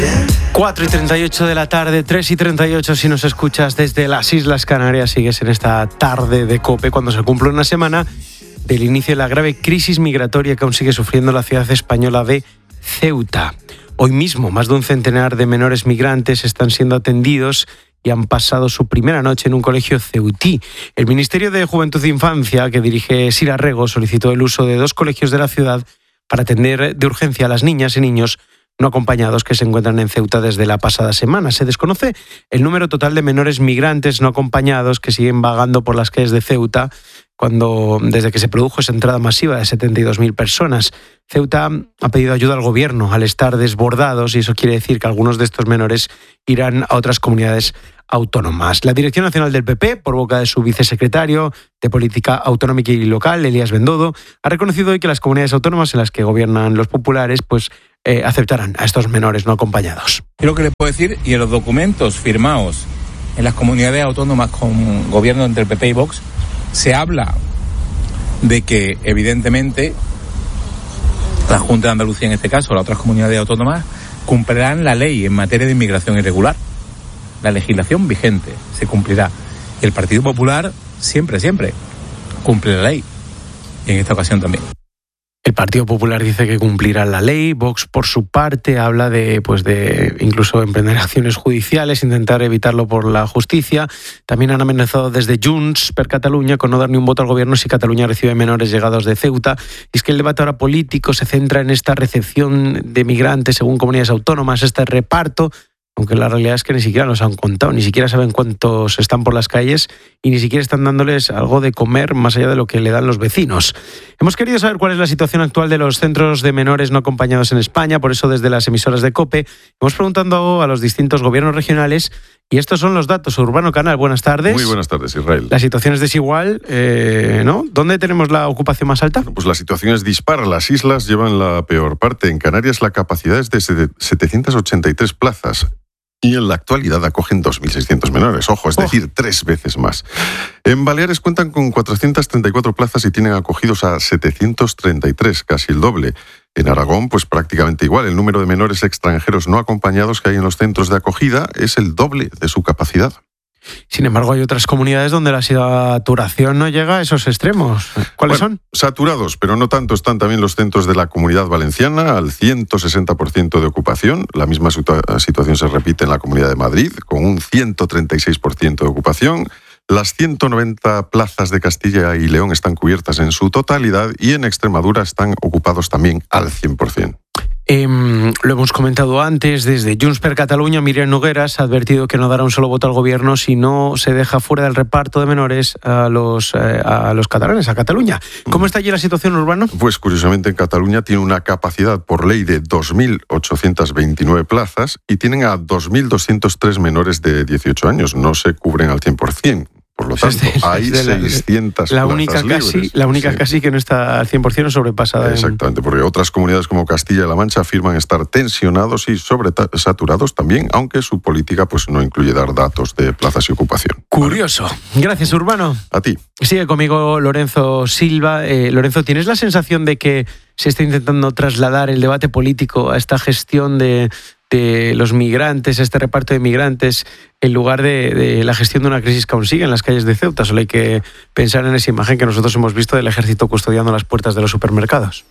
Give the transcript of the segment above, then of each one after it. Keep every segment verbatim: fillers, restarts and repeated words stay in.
cuatro y treinta y ocho de la tarde, tres y treinta y ocho si nos escuchas desde las Islas Canarias. Sigues en esta tarde de COPE cuando se cumple una semana del inicio de la grave crisis migratoria que aún sigue sufriendo la ciudad española de Ceuta. Hoy mismo, más de un centenar de menores migrantes están siendo atendidos y han pasado su primera noche en un colegio ceutí. El Ministerio de Juventud e Infancia, que dirige Sira Rego, solicitó el uso de dos colegios de la ciudad para atender de urgencia a las niñas y niños no acompañados que se encuentran en Ceuta desde la pasada semana. Se desconoce el número total de menores migrantes no acompañados que siguen vagando por las calles de Ceuta cuando, desde que se produjo esa entrada masiva de setenta y dos mil personas. Ceuta ha pedido ayuda al gobierno al estar desbordados y eso quiere decir que algunos de estos menores irán a otras comunidades autónomas. La Dirección Nacional del P P, por boca de su vicesecretario de Política Autonómica y Local, Elías Bendodo, ha reconocido hoy que las comunidades autónomas en las que gobiernan los populares pues eh, aceptarán a estos menores no acompañados. Creo que les puedo decir, y en los documentos firmados en las comunidades autónomas con gobierno entre el P P y Vox, se habla de que, evidentemente, la Junta de Andalucía, en este caso, las otras comunidades autónomas, cumplirán la ley en materia de inmigración irregular. La legislación vigente se cumplirá. Y el Partido Popular siempre, siempre cumple la ley. Y en esta ocasión también. El Partido Popular dice que cumplirá la ley. Vox, por su parte, habla de, pues de incluso emprender acciones judiciales, intentar evitarlo por la justicia. También han amenazado desde Junts per Catalunya con no dar ni un voto al gobierno si Cataluña recibe menores llegados de Ceuta. Y es que el debate ahora político se centra en esta recepción de migrantes según comunidades autónomas, este reparto, aunque la realidad es que ni siquiera nos han contado, ni siquiera saben cuántos están por las calles y ni siquiera están dándoles algo de comer más allá de lo que le dan los vecinos. Hemos querido saber cuál es la situación actual de los centros de menores no acompañados en España, por eso desde las emisoras de COPE hemos preguntado a los distintos gobiernos regionales y estos son los datos. Urbano Canal, buenas tardes. Muy buenas tardes, Israel. La situación es desigual, eh, ¿no? ¿Dónde tenemos la ocupación más alta? Pues la situación es dispar. Las islas llevan la peor parte. En Canarias la capacidad es de setecientas ochenta y tres plazas. Y en la actualidad acogen dos mil seiscientos menores, ojo, es decir, oh. tres veces más. En Baleares cuentan con cuatrocientas treinta y cuatro plazas y tienen acogidos a setecientos treinta y tres, casi el doble. En Aragón, pues prácticamente igual. El número de menores extranjeros no acompañados que hay en los centros de acogida es el doble de su capacidad. Sin embargo, hay otras comunidades donde la saturación no llega a esos extremos. ¿Cuáles bueno, son? Saturados, pero no tanto. Están también los centros de la Comunidad Valenciana, al ciento sesenta por ciento de ocupación. La misma situa- situación se repite en la Comunidad de Madrid, con un ciento treinta y seis por ciento de ocupación. Las ciento noventa plazas de Castilla y León están cubiertas en su totalidad y en Extremadura están ocupados también al cien por ciento. Eh, lo hemos comentado antes, desde Junts per Catalunya, Miriam Nogueras ha advertido que no dará un solo voto al gobierno si no se deja fuera del reparto de menores a los, eh, a los catalanes, a Cataluña. ¿Cómo está allí la situación, Urbano? Pues curiosamente en Cataluña tiene una capacidad por ley de dos mil ochocientas veintinueve plazas y tienen a dos mil doscientos tres menores de dieciocho años. No se cubren al cien por ciento. Por lo tanto, es de, hay es de la, seiscientas la plazas única libres. Casi, la única sí. casi que no está al cien por ciento sobrepasada. Exactamente, en... porque otras comunidades como Castilla-La Mancha afirman estar tensionados y sobresaturados también, aunque su política pues no incluye dar datos de plazas y ocupación. Curioso. ¿Vale? Gracias, Urbano. A ti. Sigue conmigo Lorenzo Silva. Eh, Lorenzo, ¿tienes la sensación de que se está intentando trasladar el debate político a esta gestión de... de los migrantes, este reparto de migrantes, en lugar de, de la gestión de una crisis que aún sigue en las calles de Ceuta? Solo hay que pensar en esa imagen que nosotros hemos visto del ejército custodiando las puertas de los supermercados.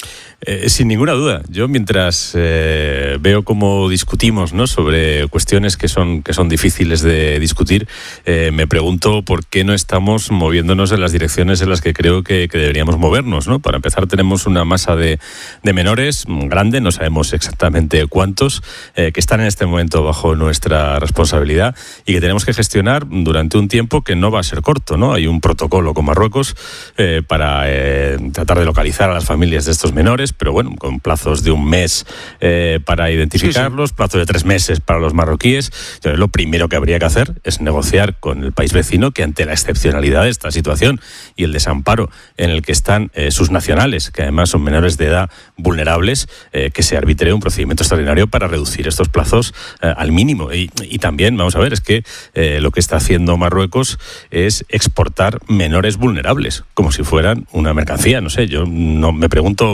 Eh, sin ninguna duda. Yo mientras eh, veo cómo discutimos, ¿no?, sobre cuestiones que son, que son difíciles de discutir, eh, me pregunto por qué no estamos moviéndonos en las direcciones en las que creo que, que deberíamos movernos, ¿no? Para empezar, tenemos una masa de, de menores grande, no sabemos exactamente cuántos, eh, que están en este momento bajo nuestra responsabilidad y que tenemos que gestionar durante un tiempo que no va a ser corto, ¿no? Hay un protocolo con Marruecos eh, para eh, tratar de localizar a las familias de estos menores, pero bueno, con plazos de un mes eh, para identificarlos, sí, sí. plazos de tres meses para los marroquíes. Entonces, lo primero que habría que hacer es negociar con el país vecino que, ante la excepcionalidad de esta situación y el desamparo en el que están eh, sus nacionales, que además son menores de edad vulnerables, eh, que se arbitre un procedimiento extraordinario para reducir estos plazos eh, al mínimo. Y, y también, vamos a ver, es que eh, lo que está haciendo Marruecos es exportar menores vulnerables, como si fueran una mercancía. No sé, yo no me pregunto dónde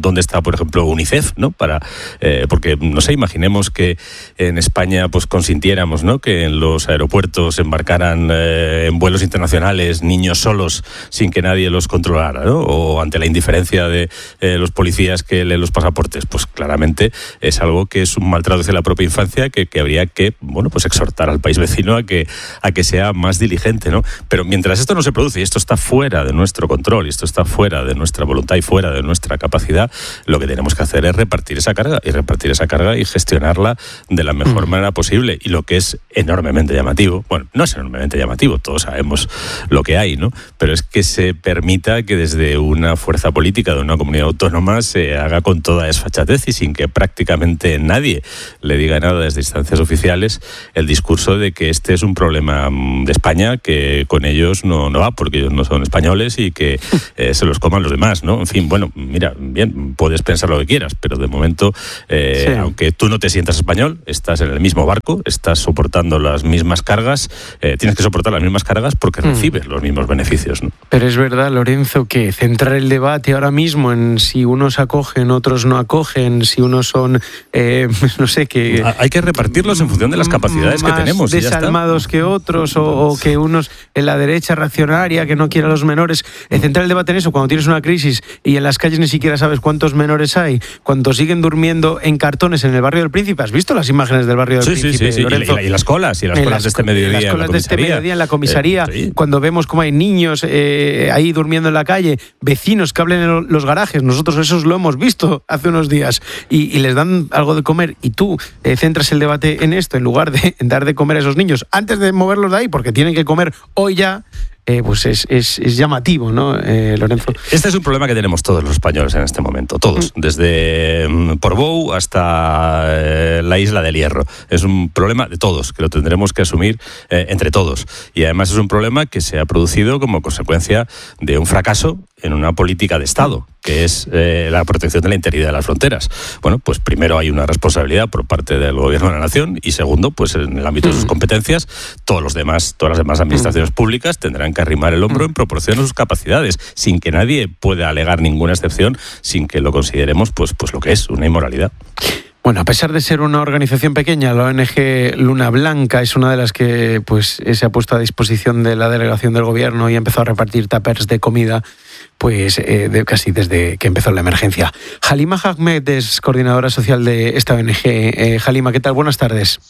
¿dónde está, por ejemplo, UNICEF, ¿no? Para, eh, porque, no sé, imaginemos que en España pues consintiéramos, ¿no?, que en los aeropuertos embarcaran eh, en vuelos internacionales niños solos sin que nadie los controlara, ¿no? O ante la indiferencia de eh, los policías que leen los pasaportes. Pues claramente es algo que es un maltrato hacia la propia infancia que, que habría que, bueno, pues exhortar al país vecino a que, a que sea más diligente, ¿no? Pero mientras esto no se produce y esto está fuera de nuestro control y esto está fuera de nuestra voluntad y fuera de nuestra capacidad, lo que tenemos que hacer es repartir esa carga y repartir esa carga y gestionarla de la mejor mm. manera posible. Y lo que es enormemente llamativo, bueno, no es enormemente llamativo, todos sabemos lo que hay, ¿no? Pero es que se permita que desde una fuerza política de una comunidad autónoma se haga con toda desfachatez y sin que prácticamente nadie le diga nada desde instancias oficiales el discurso de que este es un problema de España, que con ellos no, no va porque ellos no son españoles y que eh, se los coman los demás, ¿no? En fin, bueno, mira, bien, puedes pensar lo que quieras, pero de momento, eh, sí. aunque tú no te sientas español, estás en el mismo barco, estás soportando las mismas cargas, eh, tienes que soportar las mismas cargas porque mm. recibes los mismos beneficios, ¿no? Pero es verdad, Lorenzo, que centrar el debate ahora mismo en si unos acogen, otros no acogen, si unos son, eh, no sé, que... Hay que repartirlos en función de las capacidades que tenemos. Más desalmados que otros, o, o que unos en la derecha reaccionaria que no quiere a los menores. Eh, centrar el debate en eso cuando tienes una crisis y en las calles ni siquiera sabes cuántos menores hay, cuando siguen durmiendo en cartones en el barrio del Príncipe. ¿Has visto las imágenes del barrio del sí, Príncipe, sí, sí, Lorenzo? Y, y, y las colas, y las colas las, de este mediodía. Las colas de este mediodía en la comisaría, eh, sí. cuando vemos cómo hay niños eh, ahí durmiendo en la calle, vecinos que hablen en los garajes, nosotros esos lo hemos visto hace unos días, y, y les dan algo de comer, y tú eh, centras el debate en esto, en lugar de en dar de comer a esos niños, antes de moverlos de ahí, porque tienen que comer hoy ya. Eh, pues es, es, es llamativo, ¿no, eh, Lorenzo? Este es un problema que tenemos todos los españoles en este momento, todos, mm. desde Portbou hasta eh, la Isla del Hierro. Es un problema de todos, que lo tendremos que asumir eh, entre todos. Y además es un problema que se ha producido como consecuencia de un fracaso en una política de Estado, que es eh, la protección de la integridad de las fronteras. Bueno, pues primero hay una responsabilidad por parte del Gobierno de la Nación y segundo, pues en el ámbito de sus competencias, todos los demás, todas las demás administraciones públicas tendrán que arrimar el hombro en proporción a sus capacidades, sin que nadie pueda alegar ninguna excepción, sin que lo consideremos pues, pues lo que es, una inmoralidad. Bueno, a pesar de ser una organización pequeña, la O N G Luna Blanca es una de las que pues se ha puesto a disposición de la delegación del Gobierno y ha empezado a repartir tuppers de comida pues eh, de, casi desde que empezó la emergencia. Halima Ahmed es coordinadora social de esta O N G. Eh, Halima, ¿qué tal? Buenas tardes.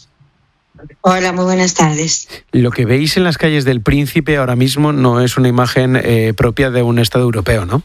Hola, muy buenas tardes. Lo que veis en las calles del Príncipe ahora mismo no es una imagen eh, propia de un Estado europeo, ¿no?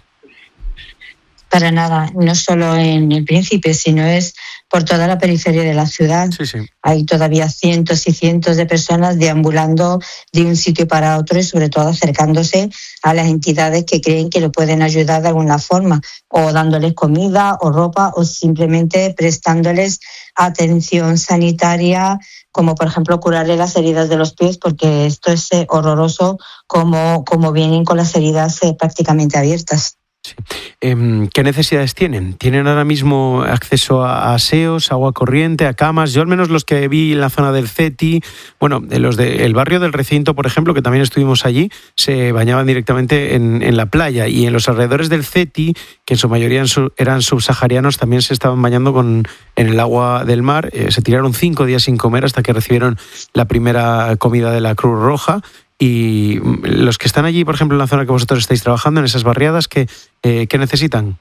Para nada, no solo en el Príncipe, sino es por toda la periferia de la ciudad. Sí, sí. Hay todavía cientos y cientos de personas deambulando de un sitio para otro y sobre todo acercándose a las entidades que creen que lo pueden ayudar de alguna forma, o dándoles comida o ropa o simplemente prestándoles atención sanitaria, como por ejemplo curarle las heridas de los pies, porque esto es horroroso como, como vienen con las heridas prácticamente abiertas. Sí. Eh, ¿Qué necesidades tienen? ¿Tienen ahora mismo acceso a aseos, agua corriente, a camas? Yo al menos los que vi en la zona del CETI, bueno, los del barrio del Recinto, por ejemplo, que también estuvimos allí, se bañaban directamente en, en la playa, y en los alrededores del CETI, que en su mayoría eran subsaharianos, también se estaban bañando con, en el agua del mar. Eh, se tiraron cinco días sin comer hasta que recibieron la primera comida de la Cruz Roja. Y los que están allí, por ejemplo, en la zona que vosotros estáis trabajando, en esas barriadas, ¿qué, eh, ¿qué necesitan?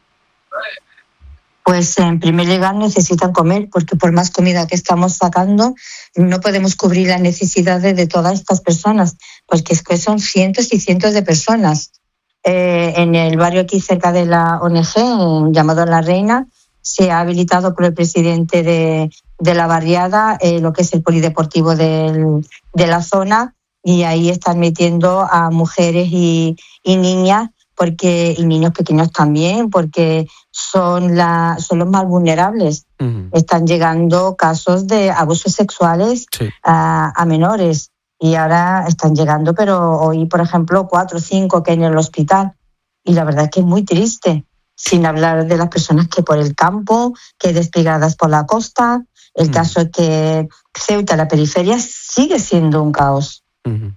Pues en primer lugar necesitan comer, porque por más comida que estamos sacando, no podemos cubrir las necesidades de todas estas personas, porque es que son cientos y cientos de personas. Eh, en el barrio aquí cerca de la O N G, llamado La Reina, se ha habilitado por el presidente de, de la barriada eh, lo que es el polideportivo del, de la zona, y ahí están metiendo a mujeres y, y niñas, porque y niños pequeños también, porque son, la, son los más vulnerables. Uh-huh. Están llegando casos de abusos sexuales sí. a, a menores, y ahora están llegando, pero hoy, por ejemplo, cuatro o cinco que hay en el hospital. Y la verdad es que es muy triste, sin hablar de las personas que por el campo, que desplegadas por la costa. El uh-huh. caso es que Ceuta, la periferia, sigue siendo un caos. Uh-huh.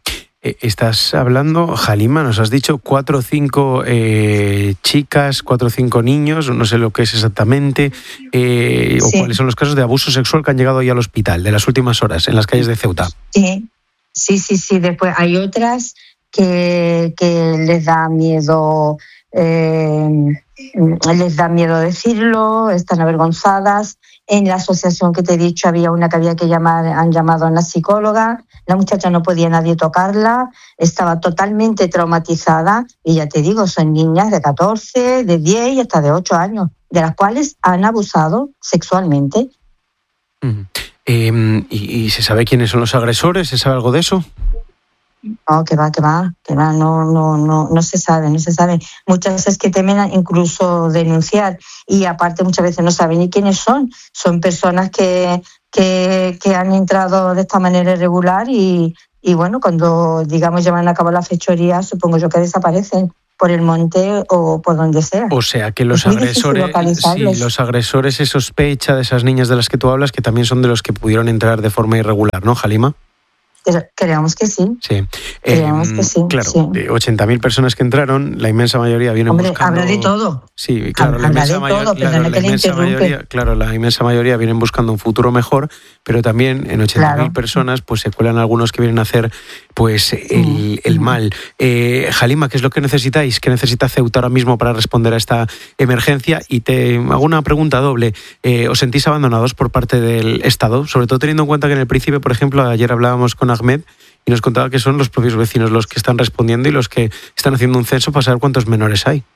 Eh, estás hablando, Halima, nos has dicho cuatro o cinco eh, chicas, cuatro o cinco niños, no sé lo que es exactamente, eh, sí. o cuáles son los casos de abuso sexual que han llegado hoy al hospital de las últimas horas en las calles de Ceuta. Sí, sí, sí, sí. Después hay otras que, que les da miedo, eh, les da miedo decirlo, están avergonzadas. En la asociación que te he dicho había una que había que llamar, han llamado a una psicóloga, la muchacha no podía nadie tocarla, estaba totalmente traumatizada y ya te digo, son niñas de catorce, de diez y hasta de ocho años, de las cuales han abusado sexualmente. Mm. Eh, ¿y, ¿Y se sabe quiénes son los agresores? ¿Se sabe algo de eso? No, que va, que va, que va, no, no, no, no se sabe, no se sabe. Muchas veces que temen incluso denunciar y aparte muchas veces no saben ni quiénes son. Son personas que, que, que han entrado de esta manera irregular y, y bueno, cuando digamos llevan a cabo la fechoría, supongo yo que desaparecen por el monte o por donde sea. O sea que los agresores, sí, los agresores se sospecha de esas niñas de las que tú hablas que también son de los que pudieron entrar de forma irregular, ¿no, Halima? Creemos que sí. Sí. Creemos eh, que sí. Claro, sí. de ochenta mil personas que entraron, la inmensa mayoría vienen Hombre, buscando... habrá de todo. Sí, claro, la inmensa, mayor... todo, claro, la inmensa mayoría, claro, la inmensa mayoría vienen buscando un futuro mejor, pero también en ochenta mil claro. personas pues se cuelan algunos que vienen a hacer pues el, el mal. Eh, Halima, ¿qué es lo que necesitáis? ¿Qué necesita Ceuta ahora mismo para responder a esta emergencia? Y te hago una pregunta doble. Eh, ¿Os sentís abandonados por parte del Estado? Sobre todo teniendo en cuenta que en el Príncipe, por ejemplo, ayer hablábamos con Ahmed y nos contaba que son los propios vecinos los que están respondiendo y los que están haciendo un censo para saber cuántos menores hay.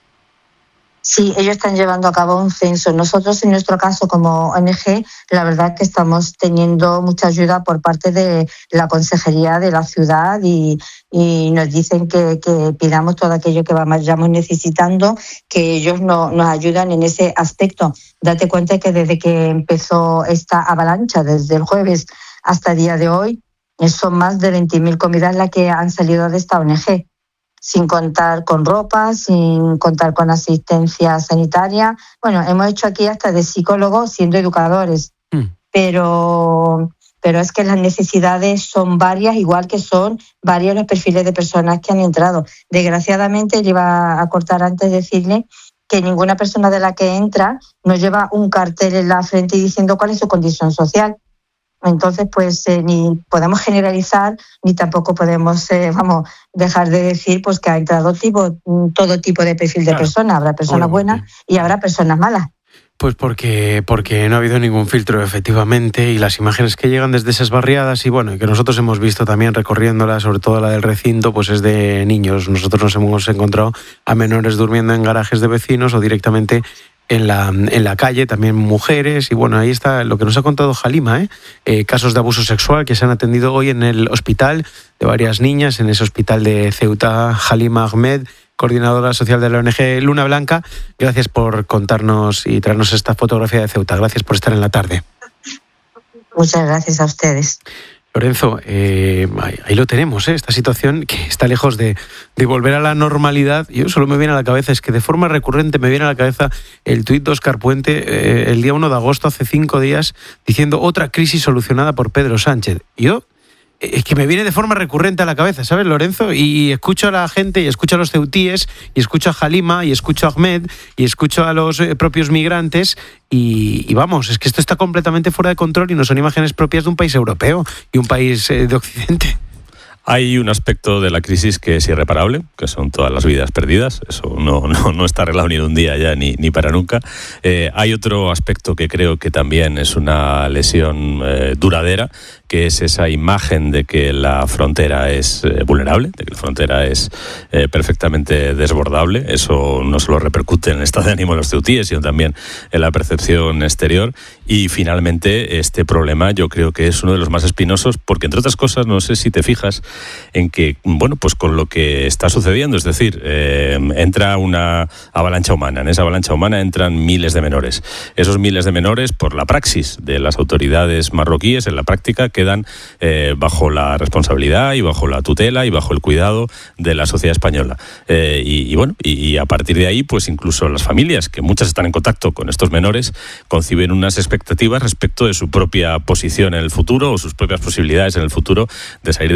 Sí, ellos están llevando a cabo un censo. Nosotros, en nuestro caso, como O N G, la verdad que estamos teniendo mucha ayuda por parte de la Consejería de la ciudad y, y nos dicen que, que pidamos todo aquello que vayamos necesitando, que ellos no, nos ayudan en ese aspecto. Date cuenta que desde que empezó esta avalancha, desde el jueves hasta el día de hoy, son más de veinte mil comidas las que han salido de esta O N G, sin contar con ropa, sin contar con asistencia sanitaria. Bueno, hemos hecho aquí hasta de psicólogos siendo educadores, mm. pero, pero es que las necesidades son varias, igual que son varios los perfiles de personas que han entrado. Desgraciadamente, le iba a cortar antes de decirle que ninguna persona de la que entra nos lleva un cartel en la frente diciendo cuál es su condición social. Entonces, pues eh, ni podemos generalizar ni tampoco podemos, eh, vamos, dejar de decir pues que ha entrado tipo, todo tipo de perfil de claro. personas. Habrá personas Obviamente. buenas y habrá personas malas. Pues porque, porque no ha habido ningún filtro, efectivamente, y las imágenes que llegan desde esas barriadas y bueno, y que nosotros hemos visto también recorriéndolas, sobre todo la del recinto, pues es de niños. Nosotros nos hemos encontrado a menores durmiendo en garajes de vecinos o directamente en la, en la calle, también mujeres, y bueno, ahí está lo que nos ha contado Halima, ¿eh? Eh, casos de abuso sexual que se han atendido hoy en el hospital de varias niñas, en ese hospital de Ceuta. Halima Ahmed, coordinadora social de la O N G Luna Blanca, gracias por contarnos y traernos esta fotografía de Ceuta. Gracias por estar en la tarde. Muchas gracias a ustedes. Lorenzo, eh, ahí, ahí lo tenemos, ¿eh? Esta situación que está lejos de, de volver a la normalidad. Yo solo me viene a la cabeza, es que de forma recurrente me viene a la cabeza el tuit de Óscar Puente eh, el día uno de agosto, hace cinco días, diciendo otra crisis solucionada por Pedro Sánchez. Yo, es que me viene de forma recurrente a la cabeza, ¿sabes, Lorenzo? Y escucho a la gente, y escucho a los ceutíes, y escucho a Halima, y escucho a Ahmed, y escucho a los eh, propios migrantes, y, y vamos, es que esto está completamente fuera de control y no son imágenes propias de un país europeo y un país eh, de Occidente. Hay un aspecto de la crisis que es irreparable, que son todas las vidas perdidas. Eso no, no, no está arreglado ni en un día ya, ni, ni para nunca. Eh, hay otro aspecto que creo que también es una lesión eh, duradera, que es esa imagen de que la frontera es eh, vulnerable, de que la frontera es eh, perfectamente desbordable. Eso no solo repercute en el estado de ánimo de los ceutíes, sino también en la percepción exterior. Y finalmente, este problema yo creo que es uno de los más espinosos, porque entre otras cosas, no sé si te fijas, en que, bueno, pues con lo que está sucediendo, es decir, eh, entra una avalancha humana, en esa avalancha humana entran miles de menores. Esos miles de menores, por la praxis de las autoridades marroquíes, en la práctica quedan eh, bajo la responsabilidad y bajo la tutela y bajo el cuidado de la sociedad española. Eh, y, y bueno, y, y a partir de ahí, pues incluso las familias, que muchas están en contacto con estos menores, conciben unas expectativas respecto de su propia posición en el futuro o sus propias posibilidades en el futuro de salir de su país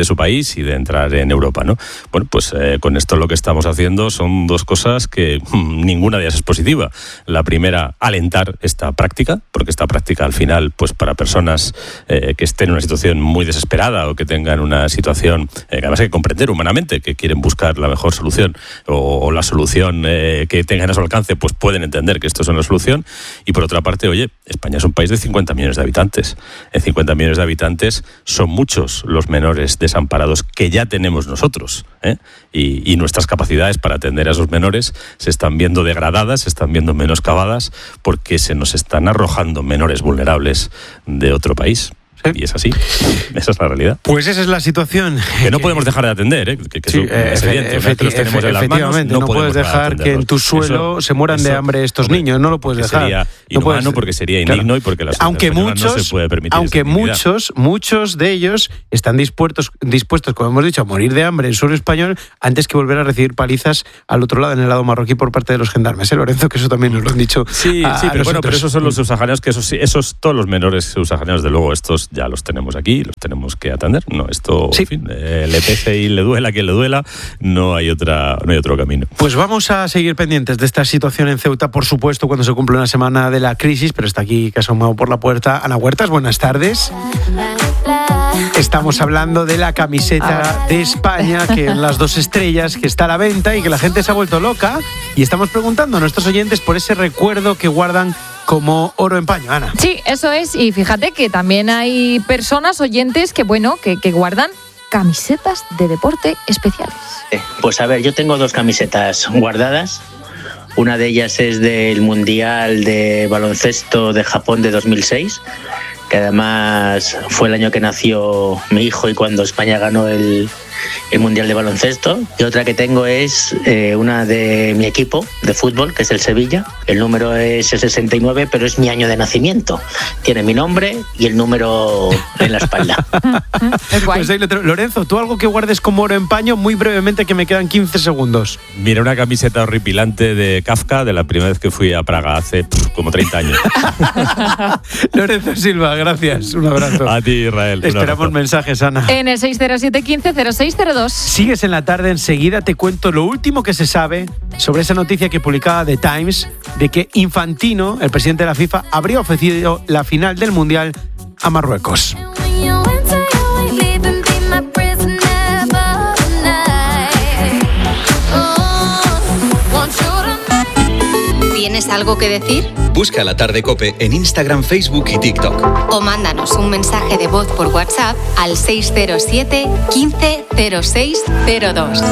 país y de entrar en Europa, ¿no? Bueno, pues eh, con esto lo que estamos haciendo son dos cosas que hm, ninguna de ellas es positiva. La primera, alentar esta práctica, porque esta práctica al final, pues para personas eh, que estén en una situación muy desesperada o que tengan una situación eh, que además hay que comprender humanamente, que quieren buscar la mejor solución o, o la solución eh, que tengan a su alcance, pues pueden entender que esto es una solución. Y por otra parte, oye, España es un país de cincuenta millones de habitantes. En cincuenta millones de habitantes son muchos los menores desamparados que ya tenemos nosotros, ¿eh? y, y nuestras capacidades para atender a esos menores se están viendo degradadas, se están viendo menoscabadas, porque se nos están arrojando menores vulnerables de otro país. Y es así, esa es la realidad. Pues esa es la situación. Que no podemos dejar de atender, ¿eh? que, que sí, es evidente. Efecti- que los tenemos en las manos, efectivamente, no, no puedes dejar que en tu suelo eso, se mueran eso, de hambre estos hombre, niños, no lo puedes dejar. Sería inhumano, no puedes, porque sería indigno, claro, y porque la sociedad aunque muchos, no se puede permitir. Aunque muchos, muchos de ellos están dispuestos, dispuestos, como hemos dicho, a morir de hambre en suelo español antes que volver a recibir palizas al otro lado, en el lado marroquí, por parte de los gendarmes. ¿Eh, Lorenzo? Que eso también nos lo han dicho. Sí, a, sí, pero a bueno, pero esos son los subsaharianos, que esos sí, esos todos los menores subsaharianos, de luego, estos ya los tenemos aquí, los tenemos que atender. No, esto, sí. En fin, eh, le pese y le duela a quien le duela, no hay otra, no hay otro camino. Pues vamos a seguir pendientes de esta situación en Ceuta, por supuesto, cuando se cumple una semana de la crisis, pero está aquí, que ha asomado por la puerta, Ana Huertas, buenas tardes. Estamos hablando de la camiseta de España, que en las dos estrellas, que está a la venta y que la gente se ha vuelto loca, y estamos preguntando a nuestros oyentes por ese recuerdo que guardan como oro en paño, Ana. Sí, eso es, y fíjate que también hay personas, oyentes, que bueno, que, que guardan camisetas de deporte especiales. Pues a ver, yo tengo dos camisetas guardadas. Una de ellas es del Mundial de Baloncesto de Japón de dos mil seis, que además fue el año que nació mi hijo y cuando España ganó el, el Mundial de Baloncesto. Y otra que tengo es eh, una de mi equipo de fútbol, que es el Sevilla. El número es el sesenta y nueve, pero es mi año de nacimiento. Tiene mi nombre y el número en la espalda. Es guay. Pues ahí, Lorenzo, tú algo que guardes como oro en paño, muy brevemente, que me quedan quince segundos. Mira, una camiseta horripilante de Kafka, de la primera vez que fui a Praga, hace pff, como treinta años. Lorenzo Silva, gracias. Un abrazo. A ti, Israel. Esperamos mensajes, Ana. En el seis cero siete, quince, cero seis cero dos. Sigues en la tarde, enseguida te cuento lo último que se sabe sobre esa noticia que publicaba The Times de que Infantino, el presidente de la FIFA, habría ofrecido la final del Mundial a Marruecos. ¿Tienes algo que decir? Busca La Tarde COPE en Instagram, Facebook y TikTok. O mándanos un mensaje de voz por WhatsApp al seis cero siete, quince, cero seis cero dos.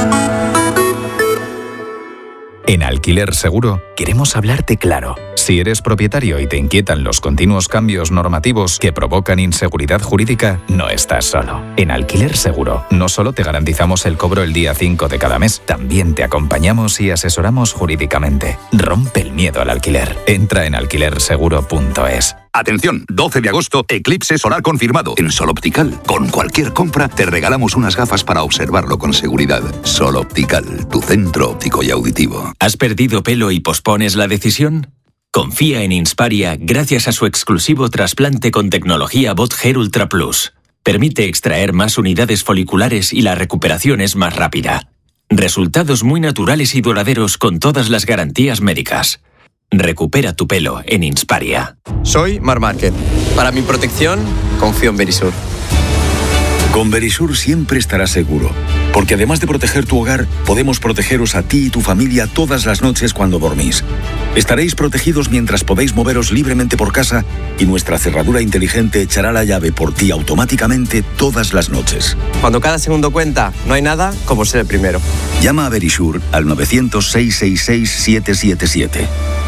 En Alquiler Seguro queremos hablarte claro. Si eres propietario y te inquietan los continuos cambios normativos que provocan inseguridad jurídica, no estás solo. En Alquiler Seguro no solo te garantizamos el cobro el día cinco de cada mes, también te acompañamos y asesoramos jurídicamente. Rompe el miedo al alquiler. Entra en alquiler seguro punto es. Atención, doce de agosto, eclipse solar confirmado en Sol Optical. Con cualquier compra te regalamos unas gafas para observarlo con seguridad. Sol Optical, tu centro óptico y auditivo. ¿Has perdido pelo y pospones la decisión? Confía en Insparia gracias a su exclusivo trasplante con tecnología BotHair Ultra Plus. Permite extraer más unidades foliculares y la recuperación es más rápida. Resultados muy naturales y duraderos con todas las garantías médicas. Recupera tu pelo en Insparia. Soy Mar Márquez. Para mi protección, confío en Verisur. Con Verisur siempre estarás seguro, porque además de proteger tu hogar, podemos protegeros a ti y tu familia todas las noches cuando dormís. Estaréis protegidos mientras podéis moveros libremente por casa y nuestra cerradura inteligente echará la llave por ti automáticamente todas las noches. Cuando cada segundo cuenta, no hay nada como ser el primero. Llama a Verisur al nueve cero cero, seis seis seis, siete siete siete.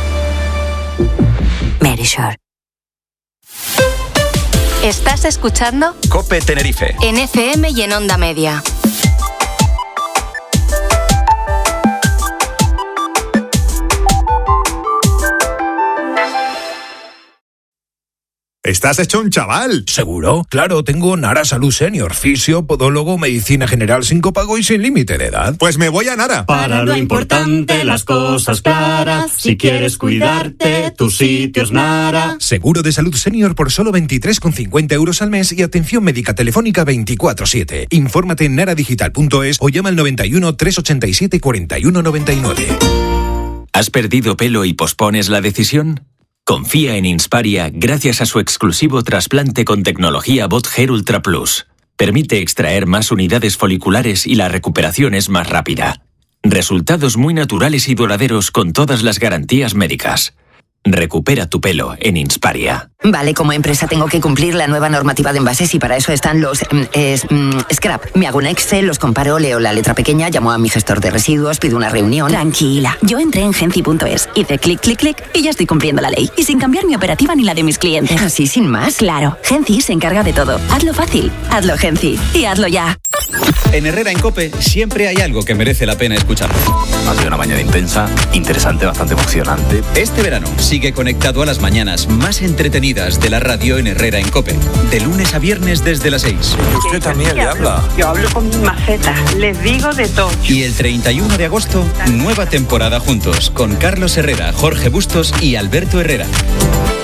Verisur. ¿Estás escuchando? COPE Tenerife. En F M y en Onda Media. Estás hecho un chaval. ¿Seguro? Claro, tengo Nara Salud Senior, fisio, podólogo, medicina general sin copago y sin límite de edad. Pues me voy a Nara. Para lo importante, las cosas claras. Si quieres cuidarte, tu sitio es Nara. Seguro de salud senior por solo veintitrés con cincuenta euros al mes y atención médica telefónica veinticuatro siete. Infórmate en naradigital punto es o llama al noventa y uno, trescientos ochenta y siete, cuarenta y uno noventa y nueve. ¿Has perdido pelo y pospones la decisión? Confía en Insparia gracias a su exclusivo trasplante con tecnología Bot Hair Ultra Plus. Permite extraer más unidades foliculares y la recuperación es más rápida. Resultados muy naturales y duraderos con todas las garantías médicas. Recupera tu pelo en Insparia. Vale, como empresa tengo que cumplir la nueva normativa de envases y para eso están los mm, es, mm, scrap. Me hago un Excel, los comparo, leo la letra pequeña, llamo a mi gestor de residuos, pido una reunión. Tranquila, yo entré en genci punto es, hice clic, clic, clic y ya estoy cumpliendo la ley. Y sin cambiar mi operativa ni la de mis clientes. ¿Así sin más? Claro, Genci se encarga de todo. Hazlo fácil, hazlo Genci y hazlo ya. En Herrera en COPE siempre hay algo que merece la pena escuchar. Ha sido una mañana intensa, interesante, bastante emocionante. Este verano sigue conectado a las mañanas más entretenidas de la radio en Herrera en COPE. De lunes a viernes desde las seis. Usted también le habla. Yo hablo con mi maceta, les digo de todo. Y el treinta y uno de agosto, nueva temporada juntos con Carlos Herrera, Jorge Bustos y Alberto Herrera.